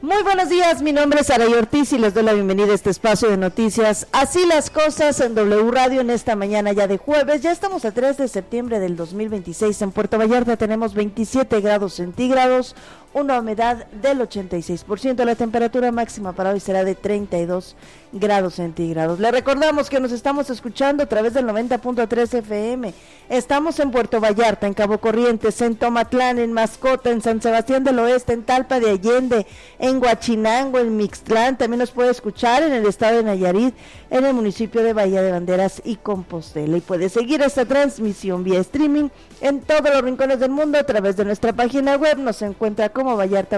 Muy buenos días, mi nombre es Saray Ortiz y les doy la bienvenida a este espacio de noticias. Así las cosas en W Radio en esta mañana ya de jueves. Ya estamos a 3 de septiembre del 2026. En Puerto Vallarta tenemos 27 grados centígrados, una humedad del 86%. La temperatura máxima para hoy será de 32 grados centígrados. Le recordamos que nos estamos escuchando a través del 90.3 FM. Estamos en Puerto Vallarta, en Cabo Corrientes, en Tomatlán, en Mascota, en San Sebastián del Oeste, en Talpa de Allende, en Huachinango, en Mixtlán. También nos puede escuchar en el estado de Nayarit, en el municipio de Bahía de Banderas y Compostela. Y puede seguir esta transmisión vía streaming en todos los rincones del mundo a través de nuestra página web. Nos encuentra como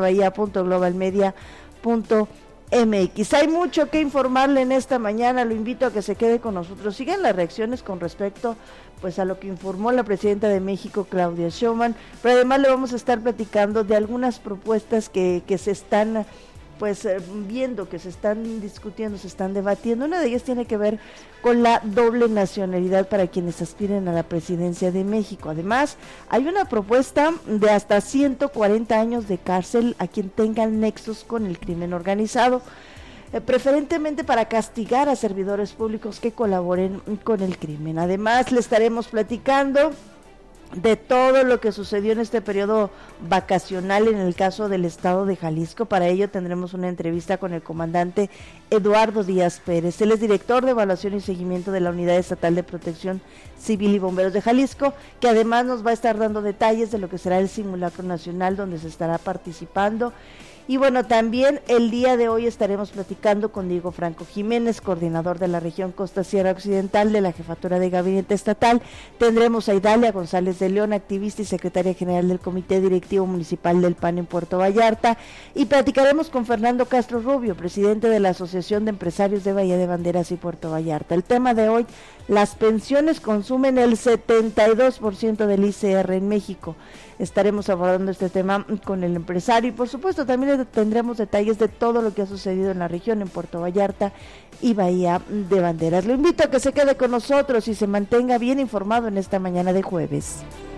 vallartabahía.globalmedia.mx. Hay mucho que informarle en esta mañana, lo invito a que se quede con nosotros. Siguen las reacciones con respecto pues a lo que informó la presidenta de México, Claudia Sheinbaum, pero además le vamos a estar platicando de algunas propuestas que se están pues viendo, que se están discutiendo, se están debatiendo. Una de ellas tiene que ver con la doble nacionalidad para quienes aspiren a la presidencia de México. Además, hay una propuesta de hasta 140 años de cárcel a quien tenga nexos con el crimen organizado, preferentemente para castigar a servidores públicos que colaboren con el crimen. Además, le estaremos platicando de todo lo que sucedió en este periodo vacacional en el caso del estado de Jalisco. Para ello tendremos una entrevista con el comandante Eduardo Díaz Pérez. Él es director de evaluación y seguimiento de la Unidad Estatal de Protección Civil y Bomberos de Jalisco, que además nos va a estar dando detalles de lo que será el simulacro nacional donde se estará participando. Y bueno, también el día de hoy estaremos platicando con Diego Franco Jiménez, coordinador de la región Costa Sierra Occidental de la Jefatura de Gabinete Estatal. Tendremos a Idalia González de León, activista y secretaria general del Comité Directivo Municipal del PAN en Puerto Vallarta. Y platicaremos con Fernando Castro Rubio, presidente de la Asociación de Empresarios de Bahía de Banderas y Puerto Vallarta. El tema de hoy: las pensiones consumen el 72% del ICR en México. Estaremos abordando este tema con el empresario y por supuesto también tendremos detalles de todo lo que ha sucedido en la región, en Puerto Vallarta y Bahía de Banderas. Lo invito a que se quede con nosotros y se mantenga bien informado en esta mañana de jueves.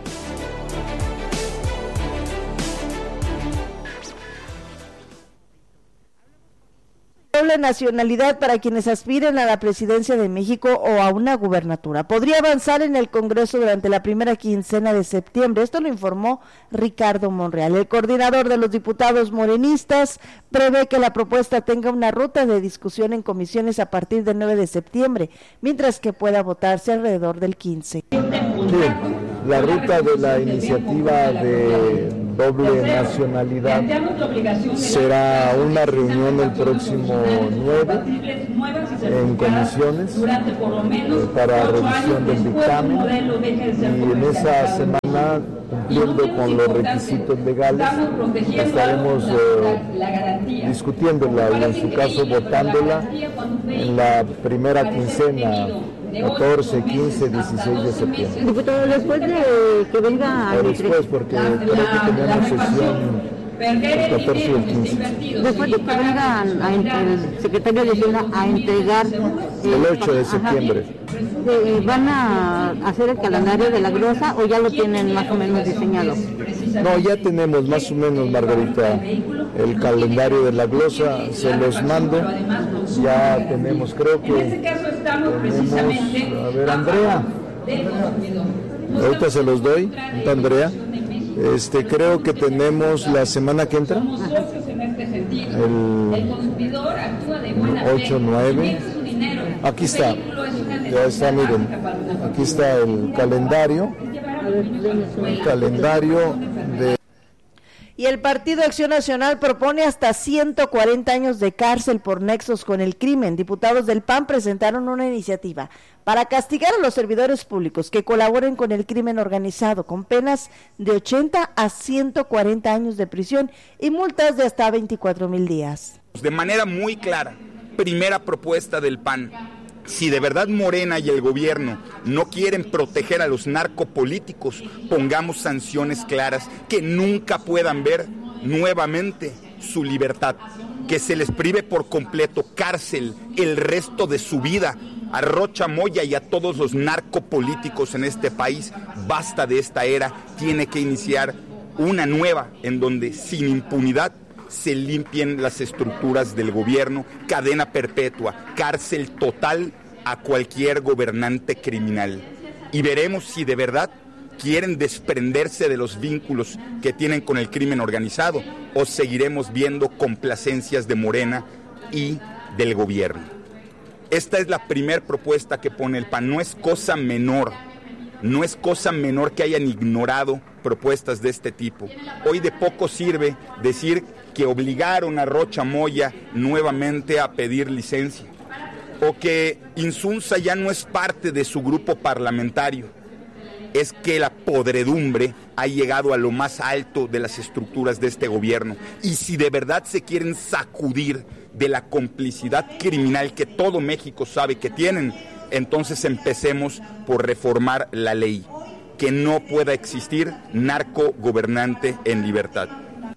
Doble nacionalidad para quienes aspiren a la presidencia de México o a una gubernatura. Podría avanzar en el Congreso durante la primera quincena de septiembre. Esto lo informó Ricardo Monreal. El coordinador de los diputados morenistas prevé que la propuesta tenga una ruta de discusión en comisiones a partir del 9 de septiembre, mientras que pueda votarse alrededor del 15. Sí, la ruta de la iniciativa de doble nacionalidad será una reunión el próximo 9 en comisiones para revisión del dictamen, y en esa semana, cumpliendo con los requisitos legales, estaremos discutiéndola y en su caso votándola en la primera quincena, 14, 15, 16 de septiembre. Diputado, después de que venga a... Después, porque creo que tenemos sesión el 14 y el 15. Después de que venga el secretario de Hacienda a entregar... el 8 de septiembre. ¿Van a hacer el calendario de la glosa o ya lo tienen más o menos diseñado? No, ya tenemos más o menos, Margarita, el calendario de la glosa, se los mando, ya tenemos, creo que tenemos, a ver, Andrea, ahorita se los doy, Andrea, creo que tenemos la semana que entra, el 8, 9, aquí está, ya está, miren, aquí está el calendario de... Y el Partido Acción Nacional propone hasta 140 años de cárcel por nexos con el crimen. Diputados del PAN presentaron una iniciativa para castigar a los servidores públicos que colaboren con el crimen organizado, con penas de 80 a 140 años de prisión y multas de hasta 24,000 días. De manera muy clara, primera propuesta del PAN: si de verdad Morena y el gobierno no quieren proteger a los narcopolíticos, pongamos sanciones claras que nunca puedan ver nuevamente su libertad, que se les prive por completo, cárcel el resto de su vida a Rocha Moya y a todos los narcopolíticos en este país. Basta de esta era, tiene que iniciar una nueva en donde sin impunidad se limpien las estructuras del gobierno, cadena perpetua, cárcel total a cualquier gobernante criminal. Y veremos si de verdad quieren desprenderse de los vínculos que tienen con el crimen organizado o seguiremos viendo complacencias de Morena y del gobierno. Esta es la primera propuesta que pone el PAN. No es cosa menor que hayan ignorado propuestas de este tipo. Hoy de poco sirve decir que obligaron a Rocha Moya nuevamente a pedir licencia, o que Insunza ya no es parte de su grupo parlamentario. Es que la podredumbre ha llegado a lo más alto de las estructuras de este gobierno. Y si de verdad se quieren sacudir de la complicidad criminal que todo México sabe que tienen, entonces empecemos por reformar la ley. Que no pueda existir narco gobernante en libertad.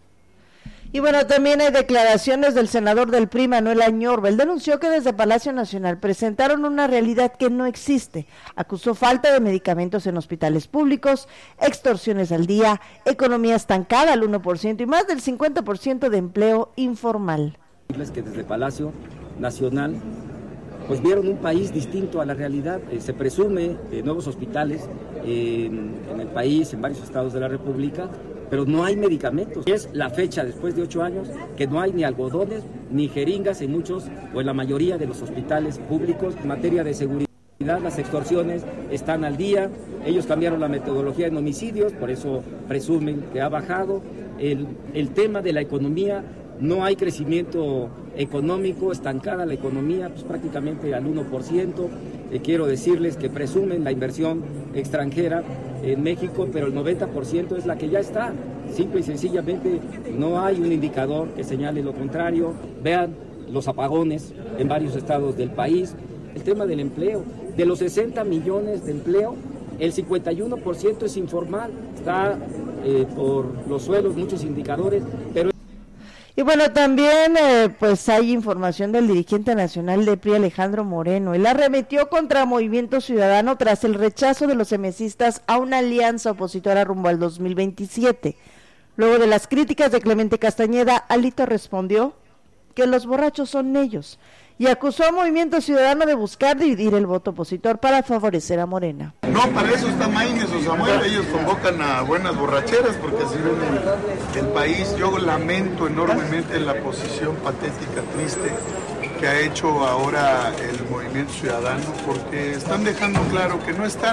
Y bueno, también hay declaraciones del senador del PRI, Manuel Añorbe. Él denunció que desde Palacio Nacional presentaron una realidad que no existe. Acusó falta de medicamentos en hospitales públicos, extorsiones al día, economía estancada al 1% y más del 50% de empleo informal. Que desde Palacio Nacional pues vieron un país distinto a la realidad. Se presume de nuevos hospitales en el país, en varios estados de la República, pero no hay medicamentos. Es la fecha, después de 8 años, que no hay ni algodones ni jeringas en muchos o en la mayoría de los hospitales públicos. En materia de seguridad, las extorsiones están al día. Ellos cambiaron la metodología en homicidios, por eso presumen que ha bajado. El tema de la economía, no hay crecimiento económico, estancada la economía, pues prácticamente al 1%. Quiero decirles que presumen la inversión extranjera en México, pero el 90% es la que ya está. Simple y sencillamente no hay un indicador que señale lo contrario. Vean los apagones en varios estados del país. El tema del empleo, de los 60 millones de empleo, el 51% es informal. Está por los suelos muchos indicadores, pero... Y bueno, también pues hay información del dirigente nacional de PRI, Alejandro Moreno. Él arremetió contra Movimiento Ciudadano tras el rechazo de los emesistas a una alianza opositora rumbo al 2027. Luego de las críticas de Clemente Castañeda, Alito respondió que los borrachos son ellos y acusó a Movimiento Ciudadano de buscar dividir el voto opositor para favorecer a Morena. No, para eso está Maínez o Samuel, ellos convocan a buenas borracheras porque así ven el país. Yo lamento enormemente la posición patética, triste que ha hecho ahora el Movimiento Ciudadano, porque están dejando claro que no están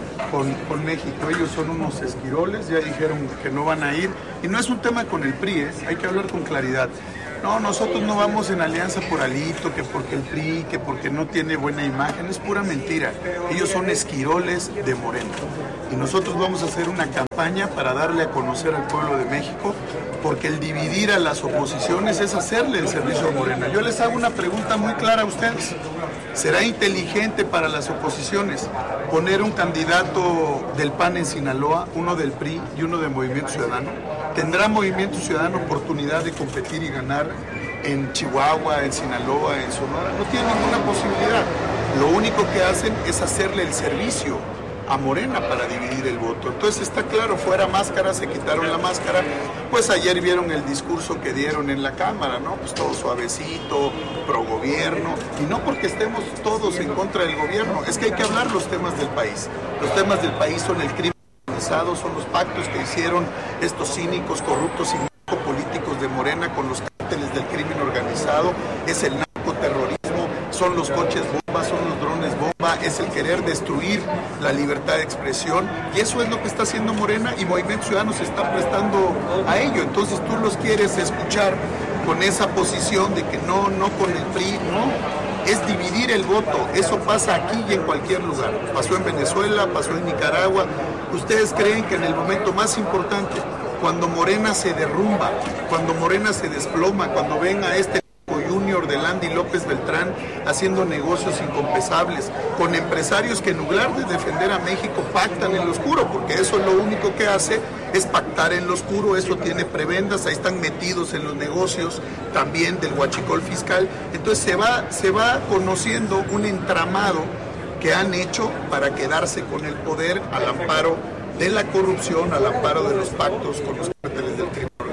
con México. Ellos son unos esquiroles, ya dijeron que no van a ir, y no es un tema con el PRI, hay que hablar con claridad. No, nosotros no vamos en alianza por Alito, que porque el PRI, que porque no tiene buena imagen, es pura mentira. Ellos son esquiroles de Morena. Y nosotros vamos a hacer una campaña para darle a conocer al pueblo de México, porque el dividir a las oposiciones es hacerle el servicio a Morena. Yo les hago una pregunta muy clara a ustedes. ¿Será inteligente para las oposiciones poner un candidato del PAN en Sinaloa, uno del PRI y uno de Movimiento Ciudadano? ¿Tendrá Movimiento Ciudadano oportunidad de competir y ganar en Chihuahua, en Sinaloa, en Sonora? No tiene ninguna posibilidad. Lo único que hacen es hacerle el servicio a Morena para dividir el voto. Entonces está claro, fuera máscara, se quitaron la máscara. Pues ayer vieron el discurso que dieron en la Cámara, ¿no? Pues todo suavecito, pro gobierno, y no porque estemos todos en contra del gobierno, es que hay que hablar los temas del país. Los temas del país son el crimen organizado, son los pactos que hicieron estos cínicos, corruptos y narcopolíticos de Morena con los cárteles del crimen organizado, es el narcoterrorismo, son los coches bomba, son los drones bomba, es el querer destruir la libertad de expresión, y eso es lo que está haciendo Morena, y Movimiento Ciudadano se está prestando a ello. Entonces tú los quieres escuchar con esa posición de que no con el PRI, no. Es dividir el voto, eso pasa aquí y en cualquier lugar. Pasó en Venezuela, pasó en Nicaragua. ¿Ustedes creen que en el momento más importante, cuando Morena se derrumba, cuando Morena se desploma, cuando ven a este Junior de Landy López Beltrán haciendo negocios inconfesables con empresarios que en lugar de defender a México pactan en lo oscuro, porque eso lo único que hace es pactar en lo oscuro, eso tiene prebendas, ahí están metidos en los negocios también del huachicol fiscal? Entonces se va conociendo un entramado que han hecho para quedarse con el poder al amparo de la corrupción, al amparo de los pactos con los cárteles del crimen organizado.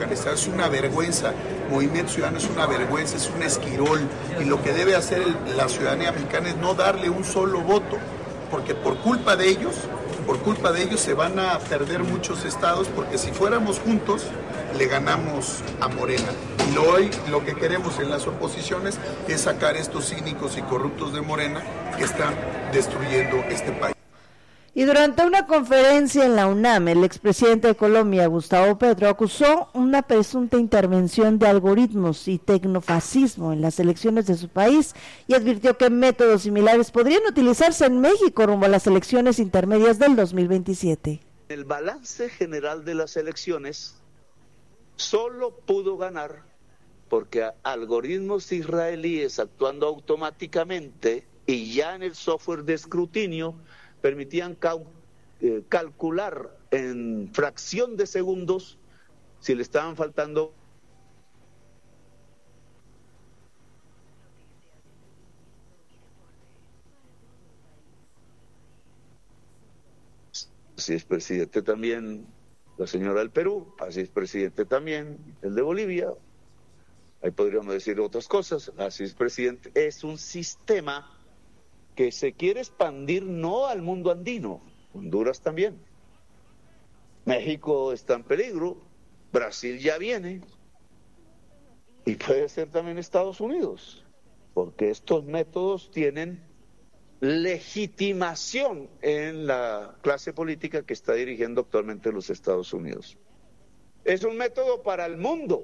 del Estado. Es una vergüenza. Movimiento Ciudadano es una vergüenza, es un esquirol. Y lo que debe hacer la ciudadanía mexicana es no darle un solo voto, porque por culpa de ellos se van a perder muchos estados, porque si fuéramos juntos le ganamos a Morena. Y hoy lo que queremos en las oposiciones es sacar estos cínicos y corruptos de Morena que están destruyendo este país. Y durante una conferencia en la UNAM, el expresidente de Colombia, Gustavo Petro, acusó una presunta intervención de algoritmos y tecnofascismo en las elecciones de su país y advirtió que métodos similares podrían utilizarse en México rumbo a las elecciones intermedias del 2027. El balance general de las elecciones solo pudo ganar porque algoritmos israelíes actuando automáticamente y ya en el software de escrutinio permitían calcular en fracción de segundos si le estaban faltando así es presidente también la señora del Perú, así es presidente también el de Bolivia, ahí podríamos decir otras cosas, así es presidente, es un sistema que se quiere expandir no al mundo andino, Honduras también. México está en peligro, Brasil ya viene, y puede ser también Estados Unidos, porque estos métodos tienen legitimación en la clase política que está dirigiendo actualmente los Estados Unidos. Es un método para el mundo.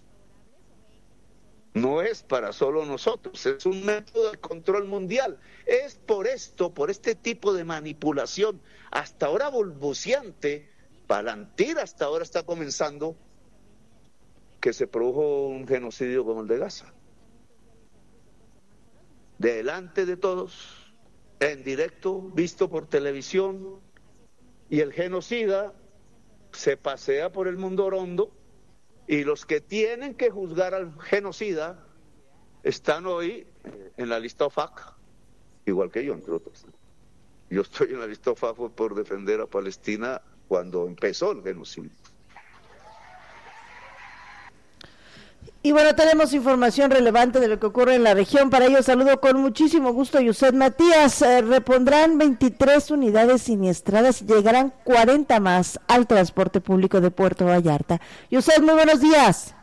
No es para solo nosotros, es un método de control mundial. Es por esto, por este tipo de manipulación, hasta ahora balbuciante, Palantir hasta ahora está comenzando, que se produjo un genocidio como el de Gaza. Delante de todos, en directo, visto por televisión, y el genocida se pasea por el mundo orondo. Y los que tienen que juzgar al genocida están hoy en la lista OFAC, igual que yo, entre otros. Yo estoy en la lista OFAC por defender a Palestina cuando empezó el genocidio. Y bueno, tenemos información relevante de lo que ocurre en la región. Para ello saludo con muchísimo gusto a Yuset Matías. Repondrán 23 unidades siniestradas, llegarán 40 más al transporte público de Puerto Vallarta. Yuset, muy buenos días.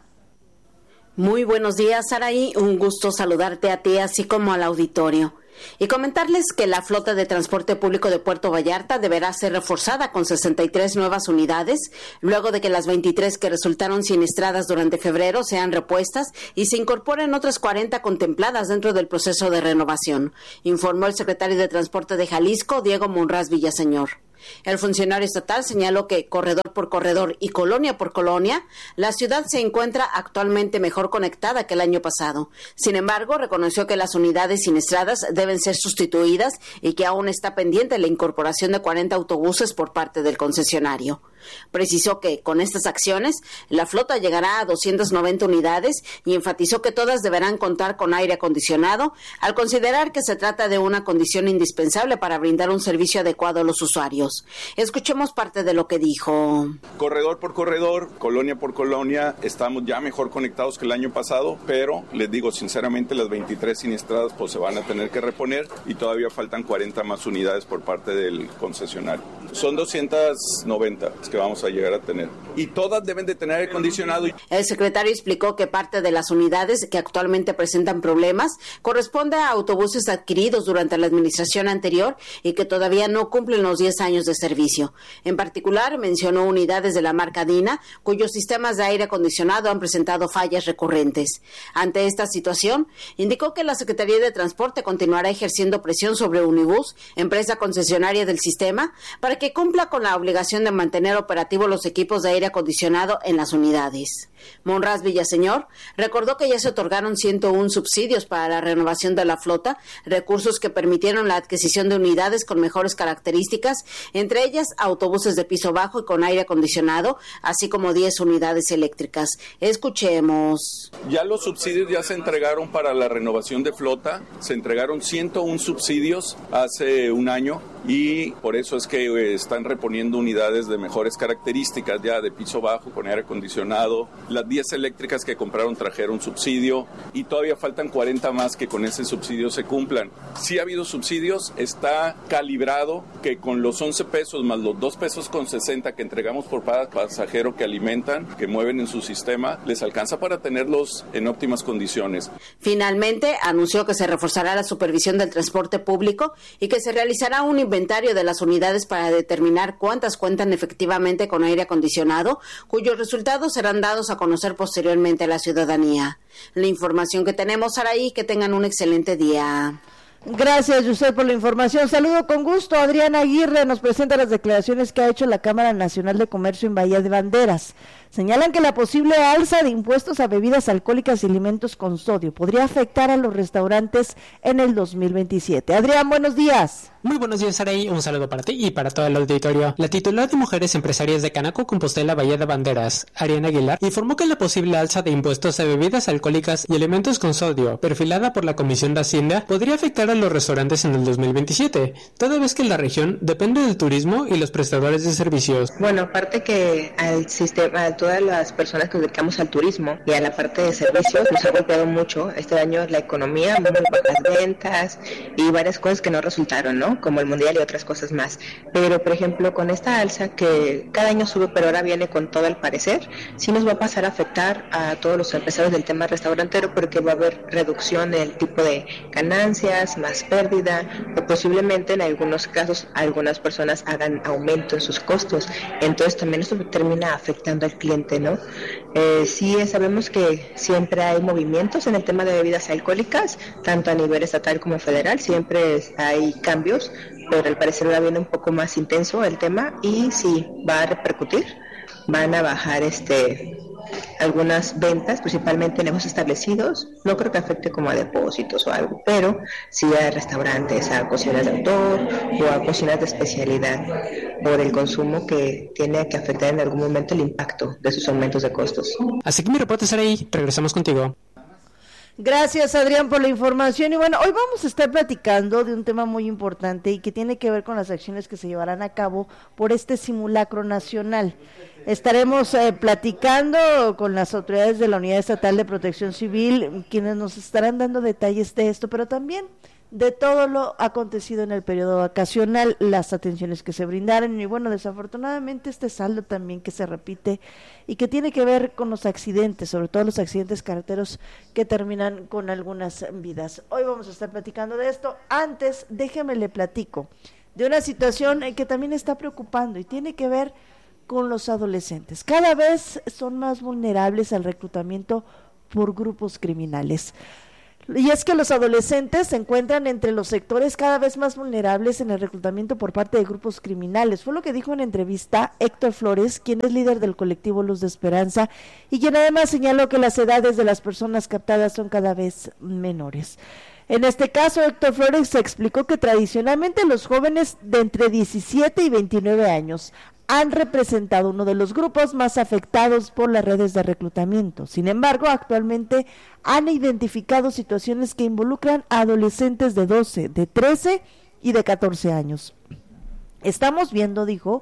Muy buenos días, Saraí. Un gusto saludarte a ti, así como al auditorio. Y comentarles que la flota de transporte público de Puerto Vallarta deberá ser reforzada con 63 nuevas unidades, luego de que las 23 que resultaron siniestradas durante febrero sean repuestas y se incorporen otras 40 contempladas dentro del proceso de renovación, informó el secretario de Transporte de Jalisco, Diego Monraz Villaseñor. El funcionario estatal señaló que corredor por corredor y colonia por colonia, la ciudad se encuentra actualmente mejor conectada que el año pasado. Sin embargo, reconoció que las unidades siniestradas deben ser sustituidas y que aún está pendiente la incorporación de 40 autobuses por parte del concesionario. Precisó que con estas acciones la flota llegará a 290 unidades y enfatizó que todas deberán contar con aire acondicionado, al considerar que se trata de una condición indispensable para brindar un servicio adecuado a los usuarios. Escuchemos parte de lo que dijo. Corredor por corredor, colonia por colonia, estamos ya mejor conectados que el año pasado, pero les digo sinceramente, las 23 siniestradas pues se van a tener que reponer y todavía faltan 40 más unidades por parte del concesionario. Son 290 que vamos a llegar a tener y todas deben de tener aire acondicionado. El secretario explicó que parte de las unidades que actualmente presentan problemas corresponde a autobuses adquiridos durante la administración anterior y que todavía no cumplen los 10 años de servicio. En particular, mencionó unidades de la marca Dina, cuyos sistemas de aire acondicionado han presentado fallas recurrentes. Ante esta situación, indicó que la Secretaría de Transporte continuará ejerciendo presión sobre Unibus, empresa concesionaria del sistema, para que cumpla con la obligación de mantener operativos los equipos de aire acondicionado en las unidades. Monraz Villaseñor recordó que ya se otorgaron 101 subsidios para la renovación de la flota, recursos que permitieron la adquisición de unidades con mejores características, entre ellas autobuses de piso bajo y con aire acondicionado, así como 10 unidades eléctricas. Escuchemos. Ya los subsidios ya se entregaron para la renovación de flota, se entregaron 101 subsidios hace un año y por eso es que están reponiendo unidades de mejores características ya de piso bajo con aire acondicionado. Las 10 eléctricas que compraron trajeron subsidio y todavía faltan 40 más que con ese subsidio se cumplan. Sí ha habido subsidios, está calibrado que con los 11 pesos más los 2 pesos con 60 que entregamos por cada pasajero que alimentan, que mueven en su sistema, les alcanza para tenerlos en óptimas condiciones. Finalmente, anunció que se reforzará la supervisión del transporte público y que se realizará un inventario de las unidades para determinar cuántas cuentan efectivamente con aire acondicionado, cuyos resultados serán dados a conocer posteriormente a la ciudadanía. La información que tenemos, Saraí, que tengan un excelente día. Gracias, Yusef, por la información. Saludo con gusto. Adriana Aguirre nos presenta las declaraciones que ha hecho la Cámara Nacional de Comercio en Bahía de Banderas. Señalan que la posible alza de impuestos a bebidas alcohólicas y alimentos con sodio podría afectar a los restaurantes en el 2027. Adrián, buenos días. Muy buenos días, Saraí. Un saludo para ti y para todo el auditorio. La titular de Mujeres Empresarias de Canaco Compostela Bahía de Banderas, Ariana Aguilar, informó que la posible alza de impuestos a bebidas alcohólicas y alimentos con sodio, perfilada por la Comisión de Hacienda, podría afectar a los restaurantes en el 2027, toda vez que la región depende del turismo y los prestadores de servicios. Bueno, aparte que al sistema, a todas las personas que nos dedicamos al turismo y a la parte de servicios, nos ha golpeado mucho este año la economía, muy bajas ventas y varias cosas que no resultaron, ¿no? Como el mundial y otras cosas más. Pero, por ejemplo, con esta alza que cada año sube, pero ahora viene con todo al parecer, sí nos va a pasar a afectar a todos los empresarios del tema restaurantero, porque va a haber reducción del tipo de ganancias, más pérdida, o posiblemente en algunos casos algunas personas hagan aumento en sus costos. Entonces también esto termina afectando al cliente, ¿no? Sí sabemos que siempre hay movimientos en el tema de bebidas alcohólicas, tanto a nivel estatal como federal, siempre hay cambios, pero al parecer ahora viene un poco más intenso el tema y sí va a repercutir, van a bajar algunas ventas, principalmente en negocios establecidos. No creo que afecte como a depósitos o algo, pero sí a restaurantes, a cocinas de autor o a cocinas de especialidad, por el consumo que tiene que afectar en algún momento el impacto de sus aumentos de costos. Así que mi reporte será ahí, regresamos contigo. Gracias, Adrián, por la información. Y bueno, hoy vamos a estar platicando de un tema muy importante y que tiene que ver con las acciones que se llevarán a cabo por este simulacro nacional. Estaremos platicando con las autoridades de la Unidad Estatal de Protección Civil, quienes nos estarán dando detalles de esto, pero también de todo lo acontecido en el periodo vacacional, las atenciones que se brindaron y bueno, desafortunadamente este saldo también que se repite y que tiene que ver con los accidentes, sobre todo los accidentes carreteros que terminan con algunas vidas. Hoy vamos a estar platicando de esto. Antes, déjeme le platico de una situación que también está preocupando y tiene que ver con los adolescentes. Cada vez son más vulnerables al reclutamiento por grupos criminales. Y es que los adolescentes se encuentran entre los sectores cada vez más vulnerables en el reclutamiento por parte de grupos criminales. Fue lo que dijo en entrevista Héctor Flores, quien es líder del colectivo Luz de Esperanza, y quien además señaló que las edades de las personas captadas son cada vez menores. En este caso, Héctor Flores explicó que tradicionalmente los jóvenes de entre 17 y 29 años han representado uno de los grupos más afectados por las redes de reclutamiento. Sin embargo, actualmente han identificado situaciones que involucran a adolescentes de 12, de 13 y de 14 años. Estamos viendo, dijo,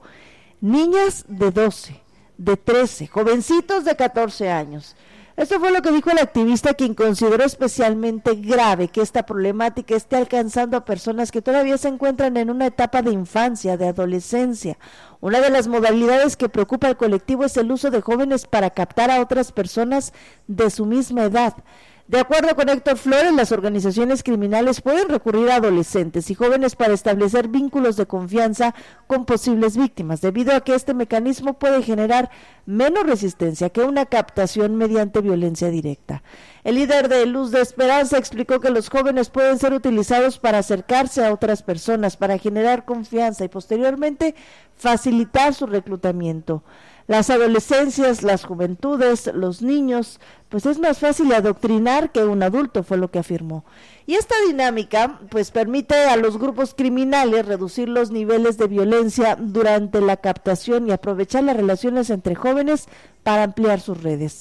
niñas de 12, de 13, jovencitos de 14 años. Esto fue lo que dijo el activista, quien consideró especialmente grave que esta problemática esté alcanzando a personas que todavía se encuentran en una etapa de infancia, de adolescencia. Una de las modalidades que preocupa al colectivo es el uso de jóvenes para captar a otras personas de su misma edad. De acuerdo con Héctor Flores, las organizaciones criminales pueden recurrir a adolescentes y jóvenes para establecer vínculos de confianza con posibles víctimas, debido a que este mecanismo puede generar menos resistencia que una captación mediante violencia directa. El líder de Luz de Esperanza explicó que los jóvenes pueden ser utilizados para acercarse a otras personas, para generar confianza y posteriormente facilitar su reclutamiento. Las adolescencias, las juventudes, los niños, pues es más fácil adoctrinar que un adulto, fue lo que afirmó. Y esta dinámica, pues permite a los grupos criminales reducir los niveles de violencia durante la captación y aprovechar las relaciones entre jóvenes para ampliar sus redes.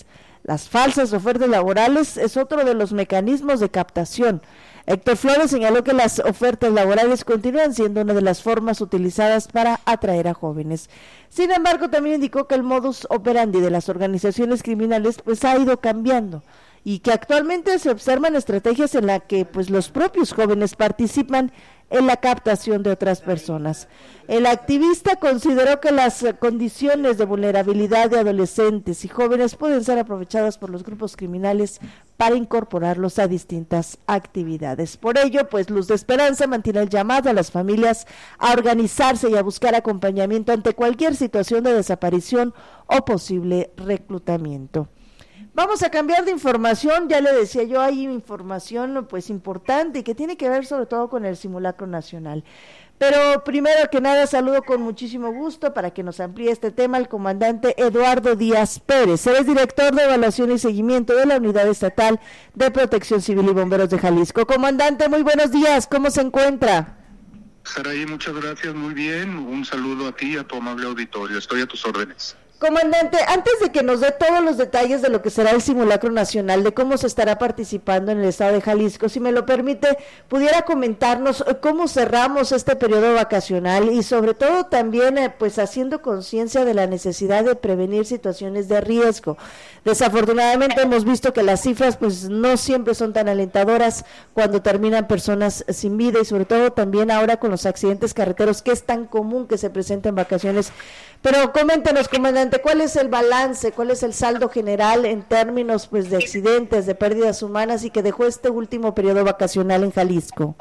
Las falsas ofertas laborales es otro de los mecanismos de captación. Héctor Flores señaló que las ofertas laborales continúan siendo una de las formas utilizadas para atraer a jóvenes. Sin embargo, también indicó que el modus operandi de las organizaciones criminales pues ha ido cambiando y que actualmente se observan estrategias en las que pues los propios jóvenes participan en la captación de otras personas. El activista consideró que las condiciones de vulnerabilidad de adolescentes y jóvenes pueden ser aprovechadas por los grupos criminales para incorporarlos a distintas actividades. Por ello, pues Luz de Esperanza mantiene el llamado a las familias a organizarse y a buscar acompañamiento ante cualquier situación de desaparición o posible reclutamiento. Vamos a cambiar de información, ya le decía yo, hay información pues importante y que tiene que ver sobre todo con el simulacro nacional. Pero primero que nada saludo con muchísimo gusto para que nos amplíe este tema al comandante Eduardo Díaz Pérez. Él es director de evaluación y seguimiento de la Unidad Estatal de Protección Civil y Bomberos de Jalisco. Comandante, muy buenos días, ¿cómo se encuentra? Saraí, muchas gracias, muy bien, un saludo a ti y a tu amable auditorio, estoy a tus órdenes. Comandante, antes de que nos dé todos los detalles de lo que será el simulacro nacional, de cómo se estará participando en el estado de Jalisco, si me lo permite, pudiera comentarnos cómo cerramos este periodo vacacional y sobre todo también pues haciendo conciencia de la necesidad de prevenir situaciones de riesgo. Desafortunadamente hemos visto que las cifras pues no siempre son tan alentadoras cuando terminan personas sin vida y sobre todo también ahora con los accidentes carreteros que es tan común que se presenten en vacaciones. Pero coméntenos, comandante, ¿cuál es el balance, cuál es el saldo general en términos pues de accidentes, de pérdidas humanas y que dejó este último periodo vacacional en Jalisco?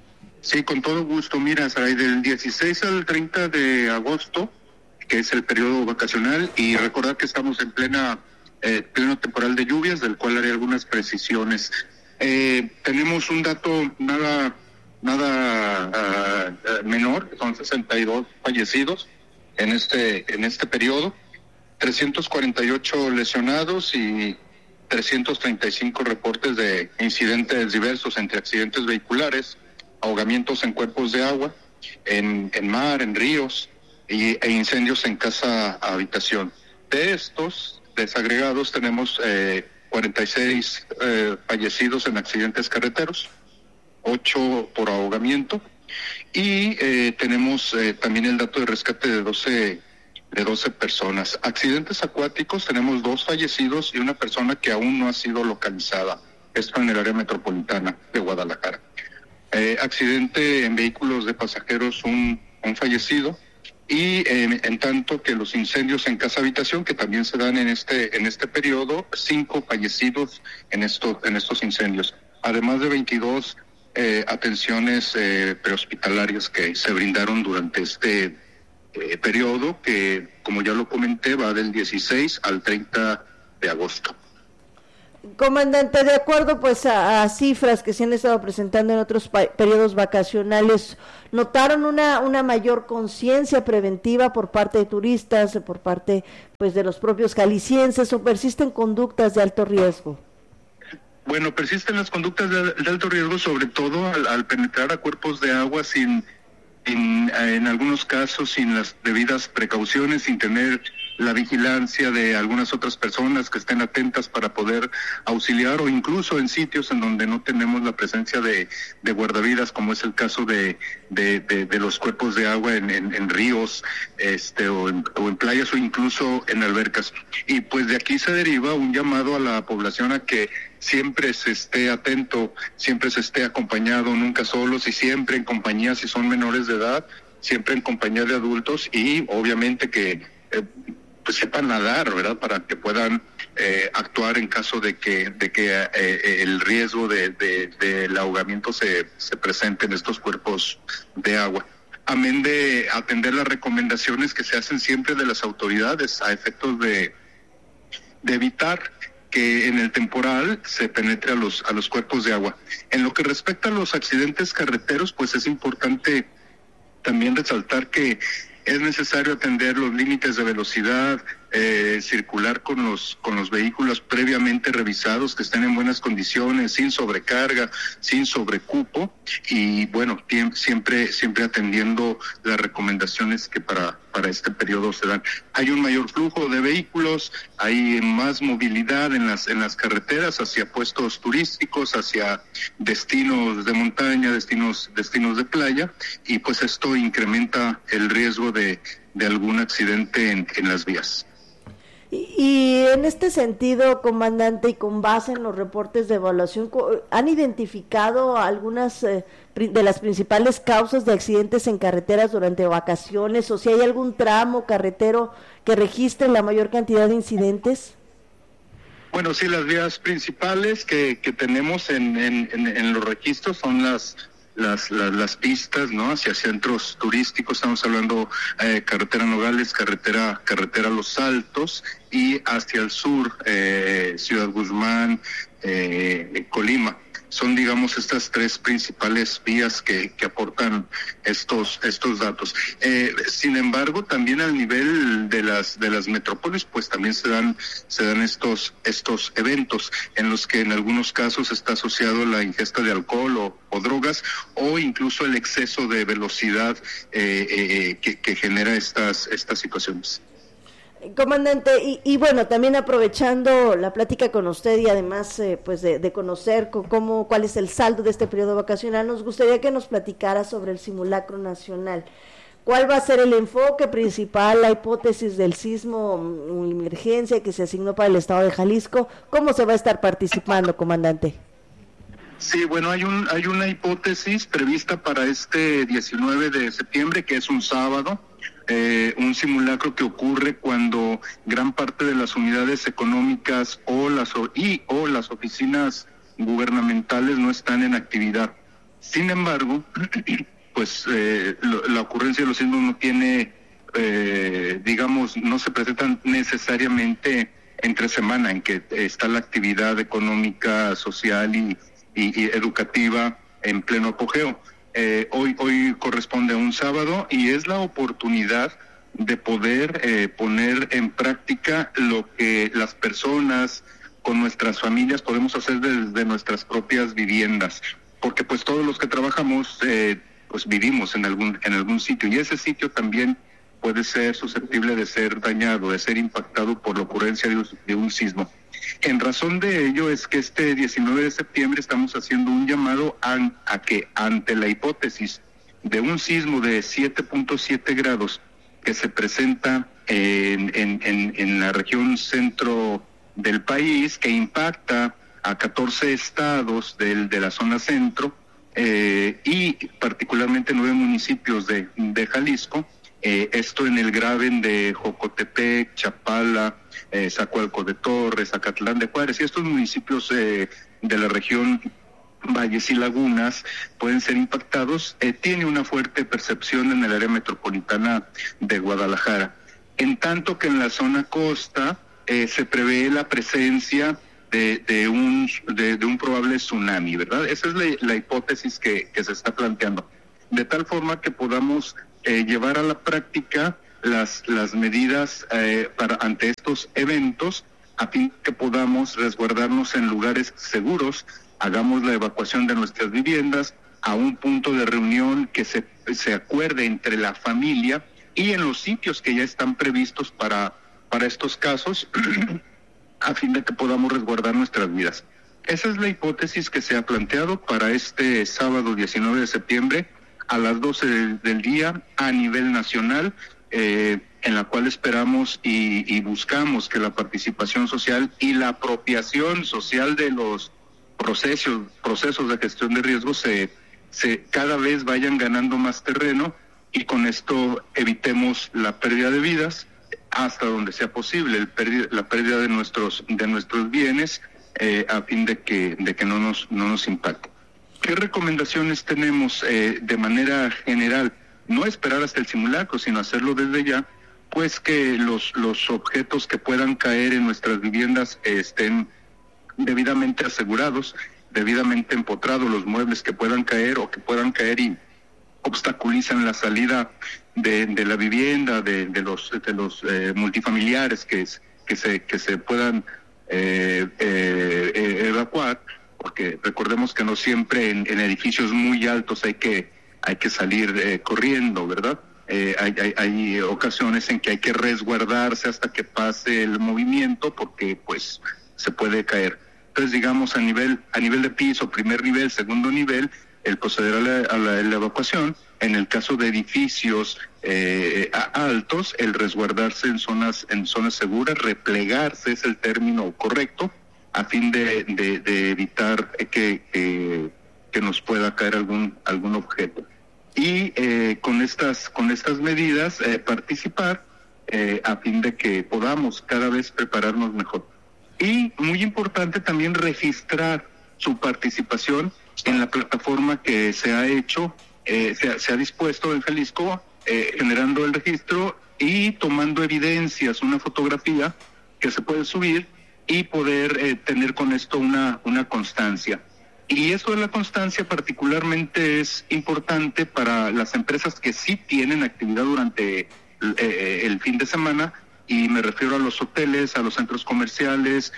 Sí, con todo gusto. Mira, Saray, del 16 al 30 de agosto, que es el periodo vacacional, y recordar que estamos en pleno temporal de lluvias, del cual haré algunas precisiones. Tenemos un dato nada menor, son 62 fallecidos en este periodo, 348 lesionados y 335 reportes de incidentes diversos entre accidentes vehiculares, ahogamientos en cuerpos de agua, en mar, en ríos e incendios en casa habitación. De estos desagregados tenemos 46 fallecidos en accidentes carreteros, 8 por ahogamiento y tenemos también el dato de rescate de 12 personas. Accidentes acuáticos, tenemos 2 fallecidos y una persona que aún no ha sido localizada, esto en el área metropolitana de Guadalajara. Accidente en vehículos de pasajeros, un fallecido, y en tanto que los incendios en casa habitación, que también se dan en este periodo, 5 fallecidos en estos incendios, además de 22 atenciones prehospitalarias que se brindaron durante este periodo, que como ya lo comenté va del 16 al 30 de agosto. Comandante, de acuerdo pues a cifras que se han estado presentando en otros periodos vacacionales, ¿notaron una mayor conciencia preventiva por parte de turistas, por parte pues de los propios jaliscienses, o persisten conductas de alto riesgo? Bueno, persisten las conductas de alto riesgo, sobre todo al penetrar a cuerpos de agua en algunos casos sin las debidas precauciones, sin tener la vigilancia de algunas otras personas que estén atentas para poder auxiliar, o incluso en sitios en donde no tenemos la presencia de guardavidas, como es el caso de los cuerpos de agua en ríos, o en playas, o incluso en albercas. Y pues de aquí se deriva un llamado a la población a que siempre se esté atento, siempre se esté acompañado, nunca solos, y siempre en compañía, si son menores de edad, siempre en compañía de adultos, y obviamente que pues sepan nadar, ¿verdad?, para que puedan actuar en caso de que el riesgo del ahogamiento se presente en estos cuerpos de agua. Amén de atender las recomendaciones que se hacen siempre de las autoridades a efectos de evitar que en el temporal se penetre a los cuerpos de agua. En lo que respecta a los accidentes carreteros, pues es importante también resaltar que es necesario atender los límites de velocidad, circular con los vehículos previamente revisados, que estén en buenas condiciones, sin sobrecarga, sin sobrecupo, y bueno, siempre atendiendo las recomendaciones que para este periodo se dan. Hay un mayor flujo de vehículos, hay más movilidad en las carreteras hacia puestos turísticos, hacia destinos de montaña, destinos de playa, y pues esto incrementa el riesgo de algún accidente en las vías. Y en este sentido, comandante, y con base en los reportes de evaluación, ¿han identificado algunas de las principales causas de accidentes en carreteras durante vacaciones, o si hay algún tramo carretero que registre la mayor cantidad de incidentes? Bueno, sí, las vías principales que tenemos en los registros son las pistas, ¿no? Hacia centros turísticos, estamos hablando carretera Nogales, carretera Los Altos, y hacia el sur, Ciudad Guzmán, Colima. Son, digamos, estas tres principales vías que aportan estos datos. Sin embargo, también al nivel de las metrópolis, pues también se dan estos eventos en los que en algunos casos está asociado la ingesta de alcohol o drogas, o incluso el exceso de velocidad que genera estas situaciones. Comandante, y bueno, también aprovechando la plática con usted y además pues de conocer cuál es el saldo de este periodo vacacional, nos gustaría que nos platicara sobre el simulacro nacional. ¿Cuál va a ser el enfoque principal, la hipótesis del sismo, una emergencia que se asignó para el estado de Jalisco? ¿Cómo se va a estar participando, comandante? Sí, bueno, hay una hipótesis prevista para este 19 de septiembre, que es un sábado. Un simulacro que ocurre cuando gran parte de las unidades económicas o las oficinas gubernamentales no están en actividad. Sin embargo, pues la ocurrencia de los sismos no tiene, no se presentan necesariamente entre semana en que está la actividad económica, social y educativa en pleno apogeo. Hoy corresponde a un sábado y es la oportunidad de poder poner en práctica lo que las personas con nuestras familias podemos hacer desde nuestras propias viviendas, porque pues todos los que trabajamos pues vivimos en algún sitio, y ese sitio también puede ser susceptible de ser dañado, de ser impactado por la ocurrencia de un sismo. En razón de ello es que este 19 de septiembre estamos haciendo un llamado a que ante la hipótesis de un sismo de 7.7 grados que se presenta en la región centro del país, que impacta a 14 estados de la zona centro y particularmente 9 municipios de Jalisco, esto en el Graben de Jocotepec, Chapala, Zacualco de Torres, Zacatlán de Juárez, y estos municipios de la región valles y lagunas pueden ser impactados. Tiene una fuerte percepción en el área metropolitana de Guadalajara, en tanto que en la zona costa se prevé la presencia de un probable tsunami, ¿verdad? Esa es la hipótesis que se está planteando, de tal forma que podamos llevar a la práctica las medidas ante estos eventos, a fin que podamos resguardarnos en lugares seguros, hagamos la evacuación de nuestras viviendas a un punto de reunión que se acuerde entre la familia y en los sitios que ya están previstos para estos casos, a fin de que podamos resguardar nuestras vidas. Esa es la hipótesis que se ha planteado para este sábado 19 de septiembre a las 12 del día a nivel nacional, en la cual esperamos y buscamos que la participación social y la apropiación social de los procesos de gestión de riesgos se cada vez vayan ganando más terreno, y con esto evitemos la pérdida de vidas hasta donde sea posible, la pérdida de nuestros bienes, a fin de que no nos impacte. ¿Qué recomendaciones tenemos de manera general? No esperar hasta el simulacro, sino hacerlo desde ya, pues que los objetos que puedan caer en nuestras viviendas estén debidamente asegurados, debidamente empotrados, los muebles que puedan caer y obstaculizan la salida de la vivienda, de los multifamiliares que se puedan evacuar, porque recordemos que no siempre en edificios muy altos hay que salir corriendo, ¿verdad? Hay ocasiones en que hay que resguardarse hasta que pase el movimiento, porque pues se puede caer. Entonces, digamos, a nivel de piso, primer nivel, segundo nivel, el proceder a la evacuación. En el caso de edificios altos, el resguardarse en zonas seguras, replegarse es el término correcto, a fin de evitar que nos pueda caer algún objeto. Y con estas medidas participar a fin de que podamos cada vez prepararnos mejor. Y muy importante también registrar su participación en la plataforma que se ha hecho, se ha dispuesto en Jalisco, generando el registro y tomando evidencias, una fotografía que se puede subir y poder tener con esto una constancia. Y eso de la constancia particularmente es importante para las empresas que sí tienen actividad durante el fin de semana, y me refiero a los hoteles, a los centros comerciales,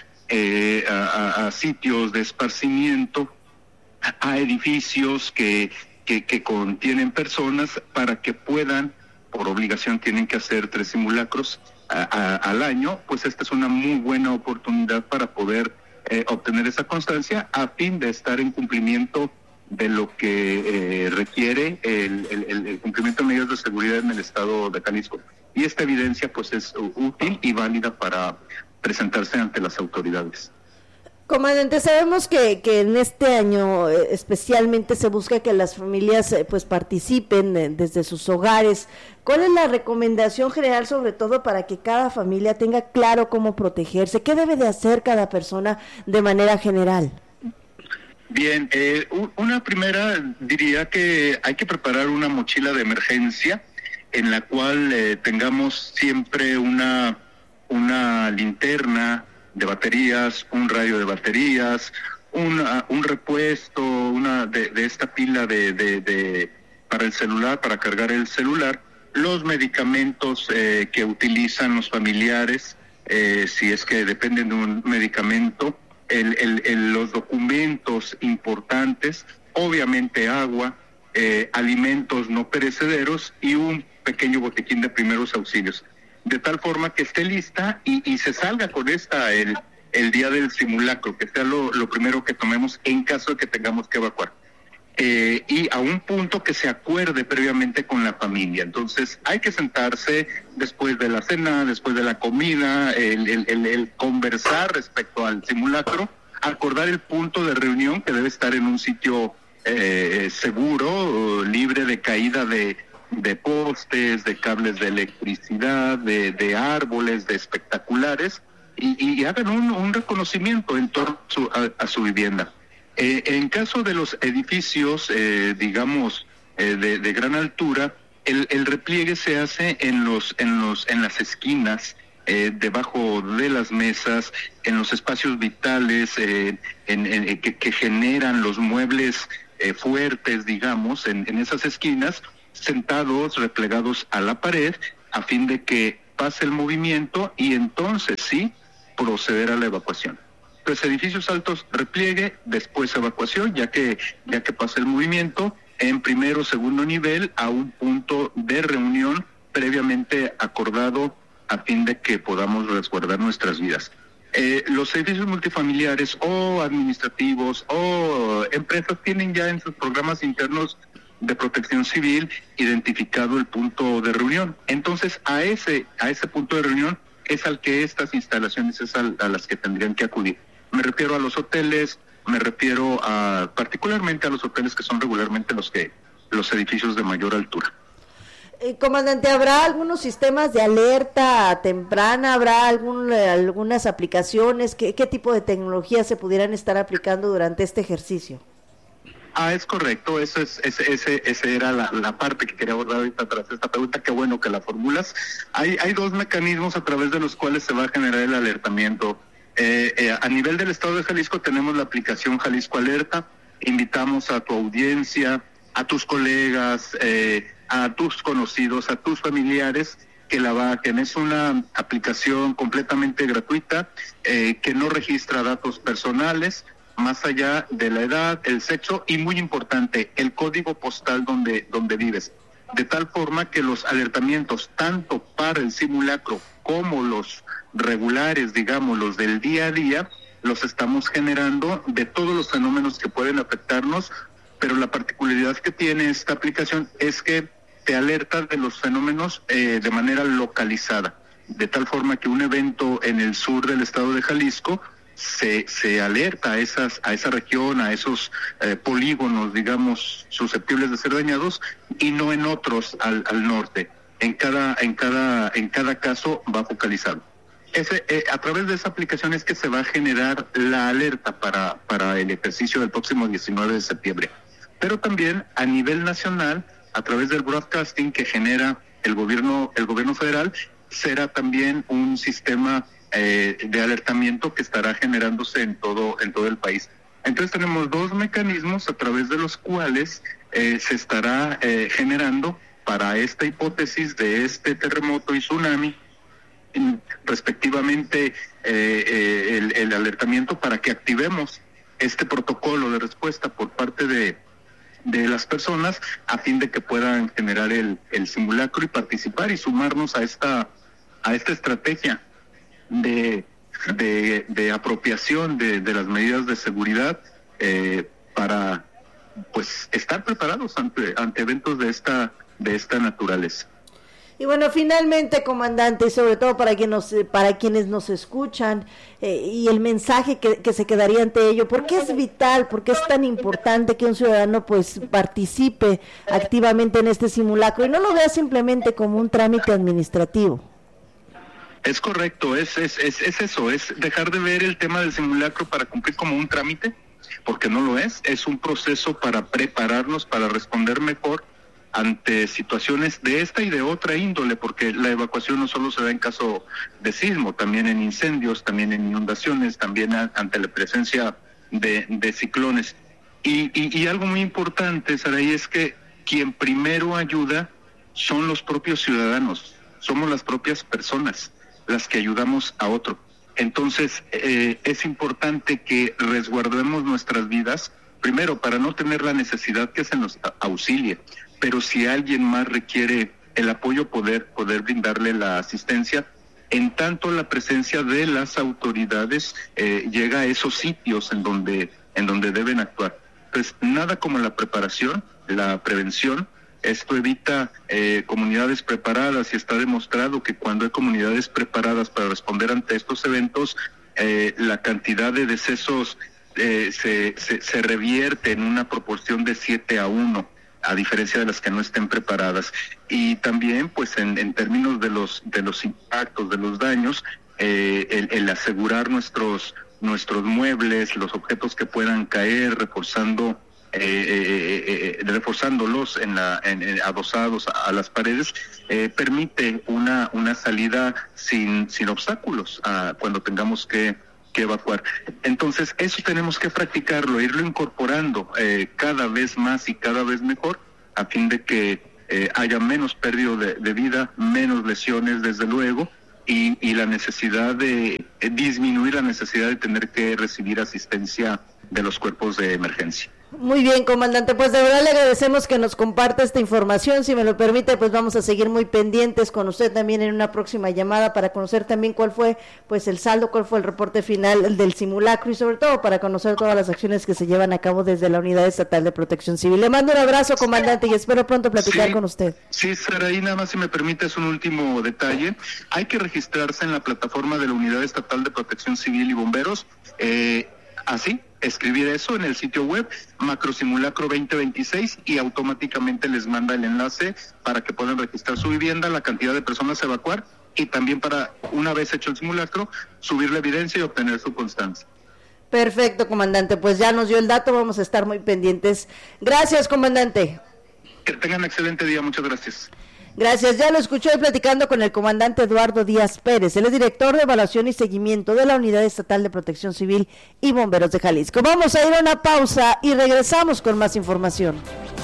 a sitios de esparcimiento, a edificios que contienen personas, para que puedan, por obligación tienen que hacer 3 simulacros al año. Pues esta es una muy buena oportunidad para poder obtener esa constancia, a fin de estar en cumplimiento de lo que requiere el cumplimiento de medidas de seguridad en el estado de Jalisco. Y esta evidencia pues es útil y válida para presentarse ante las autoridades. Comandante, sabemos que en este año especialmente se busca que las familias pues participen desde sus hogares. ¿Cuál es la recomendación general, sobre todo para que cada familia tenga claro cómo protegerse? ¿Qué debe de hacer cada persona de manera general? Bien, una primera diría que hay que preparar una mochila de emergencia en la cual tengamos siempre una linterna de baterías, un radio de baterías, un repuesto, de esta pila para el celular, para cargar el celular, los medicamentos que utilizan los familiares, si es que dependen de un medicamento, los documentos importantes, obviamente agua, alimentos no perecederos y un pequeño botiquín de primeros auxilios, de tal forma que esté lista y se salga con esta el día del simulacro, que sea lo primero que tomemos en caso de que tengamos que evacuar. Y a un punto que se acuerde previamente con la familia. Entonces hay que sentarse después de la cena, después de la comida, el conversar respecto al simulacro, acordar el punto de reunión, que debe estar en un sitio seguro, libre de caída de postes, de cables de electricidad, de árboles, de espectaculares, y hagan un reconocimiento en torno a su vivienda. En caso de los edificios, digamos, de gran altura, el repliegue se hace en las esquinas, debajo de las mesas, en los espacios vitales, que generan los muebles fuertes, digamos, en esas esquinas, sentados, replegados a la pared, a fin de que pase el movimiento y entonces sí proceder a la evacuación. Entonces, edificios altos, repliegue, después evacuación, ya que pasa el movimiento, en primero o segundo nivel, a un punto de reunión previamente acordado, a fin de que podamos resguardar nuestras vidas. Los edificios multifamiliares o administrativos o empresas tienen ya en sus programas internos de protección civil identificado el punto de reunión. Entonces, a ese punto de reunión es al que estas instalaciones es a las que tendrían que acudir. Me refiero a los hoteles, me refiero particularmente a los hoteles, que son regularmente los edificios de mayor altura. Comandante, ¿habrá algunos sistemas de alerta temprana? ¿Habrá algunas aplicaciones? ¿Qué tipo de tecnología se pudieran estar aplicando durante este ejercicio? Es correcto, esa era la parte que quería abordar ahorita tras esta pregunta. Qué bueno que la formulas. Hay 2 mecanismos a través de los cuales se va a generar el alertamiento. A nivel del estado de Jalisco tenemos la aplicación Jalisco Alerta. Invitamos a tu audiencia, a tus colegas, a tus conocidos, a tus familiares, que la bajen. Es una aplicación completamente gratuita, que no registra datos personales, más allá de la edad, el sexo y, muy importante, el código postal donde vives. De tal forma que los alertamientos, tanto para el simulacro como los regulares, digamos, los del día a día, los estamos generando de todos los fenómenos que pueden afectarnos, pero la particularidad que tiene esta aplicación es que te alerta de los fenómenos de manera localizada, de tal forma que un evento en el sur del estado de Jalisco se alerta a esa región, a esos polígonos, digamos, susceptibles de ser dañados, y no en otros al norte. En cada caso va focalizado. A través de esa aplicación es que se va a generar la alerta para el ejercicio del próximo 19 de septiembre. Pero también a nivel nacional, a través del broadcasting que genera el gobierno federal, será también un sistema de alertamiento que estará generándose en todo el país. Entonces tenemos dos mecanismos a través de los cuales se estará generando para esta hipótesis de este terremoto y tsunami, respectivamente, el alertamiento para que activemos este protocolo de respuesta por parte de las personas, a fin de que puedan generar el simulacro y participar y sumarnos a esta estrategia de apropiación de las medidas de seguridad, para pues estar preparados ante eventos de esta naturaleza. Y bueno, finalmente, comandante, y sobre todo para quienes nos escuchan, y el mensaje que se quedaría ante ello, ¿por qué es vital, por qué es tan importante que un ciudadano pues participe activamente en este simulacro y no lo vea simplemente como un trámite administrativo? Es correcto, es eso, es dejar de ver el tema del simulacro para cumplir como un trámite, porque no lo es un proceso para prepararnos, para responder mejor ante situaciones de esta y de otra índole, porque la evacuación no solo se da en caso de sismo, también en incendios, también en inundaciones, también ante la presencia de ciclones. Y algo muy importante, Saraí, es que quien primero ayuda son los propios ciudadanos, somos las propias personas las que ayudamos a otro. Entonces, es importante que resguardemos nuestras vidas, primero para no tener la necesidad que se nos auxilie, pero si alguien más requiere el apoyo, poder brindarle la asistencia, en tanto la presencia de las autoridades llega a esos sitios en donde deben actuar. Entonces, nada como la preparación, la prevención. Esto evita comunidades preparadas, y está demostrado que cuando hay comunidades preparadas para responder ante estos eventos, la cantidad de decesos se revierte en una proporción de 7-1, a diferencia de las que no estén preparadas. Y también, pues, en términos de los impactos, de los daños, el asegurar nuestros muebles, los objetos que puedan caer, reforzándolos adosados a las paredes, permite una salida sin obstáculos cuando tengamos que evacuar. Entonces, eso tenemos que practicarlo, irlo incorporando cada vez más y cada vez mejor, a fin de que haya menos pérdida de vida, menos lesiones, desde luego, y la necesidad de disminuir la necesidad de tener que recibir asistencia de los cuerpos de emergencia. Muy bien, comandante, pues de verdad le agradecemos que nos comparta esta información. Si me lo permite, pues vamos a seguir muy pendientes con usted también en una próxima llamada para conocer también cuál fue pues el saldo, cuál fue el reporte final del simulacro, y sobre todo para conocer todas las acciones que se llevan a cabo desde la Unidad Estatal de Protección Civil. Le mando un abrazo, comandante, y espero pronto platicar con usted. Sí, Saraí, nada más si me permites un último detalle. Hay que registrarse en la plataforma de la Unidad Estatal de Protección Civil y Bomberos, así, escribir eso en el sitio web, Macrosimulacro 2026, y automáticamente les manda el enlace para que puedan registrar su vivienda, la cantidad de personas a evacuar, y también para, una vez hecho el simulacro, subir la evidencia y obtener su constancia. Perfecto, comandante, pues ya nos dio el dato, vamos a estar muy pendientes. Gracias, comandante. Que tengan excelente día, muchas gracias. Gracias, ya lo escuchó platicando con el comandante Eduardo Díaz Pérez, él es director de evaluación y seguimiento de la Unidad Estatal de Protección Civil y Bomberos de Jalisco. Vamos a ir a una pausa y regresamos con más información.